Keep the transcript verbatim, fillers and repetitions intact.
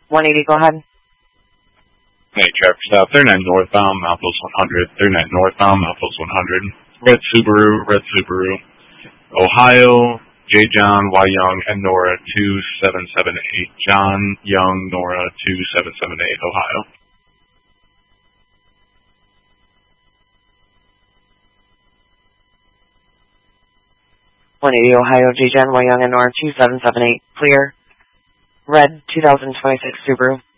one eighty, go ahead. Hey, traffic stop, thirty-nine northbound, Malphos one hundred, thirty-nine northbound, Malphos one hundred, red Subaru, red Subaru, Ohio, J. John, Y. Young, and Nora two seven seven eight, John, Young, Nora two seven seven eight, Ohio. one eighty, Ohio, J. John, Y. Young, and Nora two seven seven eight, clear, red two thousand twenty-six Subaru.